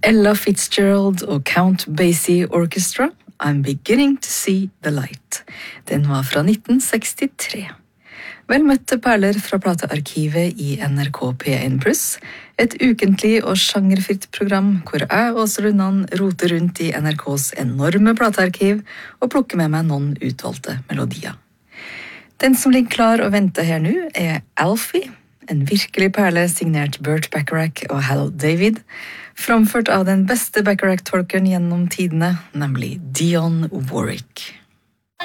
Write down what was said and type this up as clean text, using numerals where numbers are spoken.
Ella Fitzgerald og Count Basie Orchestra, I'm Beginning to See the Light. Den var fra 1963. Vel møtte perler fra platearkivet i NRK P1+, et ukentlig og sjangerfritt program hvor jeg og Rundan roter rundt i NRKs enorme platearkiv og plukker med meg noen utvalgte melodier. Den som ligger klar og venter her nå er Alfie, en virkelig perle signert Burt Bacharach og Hal David, framført av den beste Bacharach-tolkeren gjennom tidene, nemlig Dionne Warwick.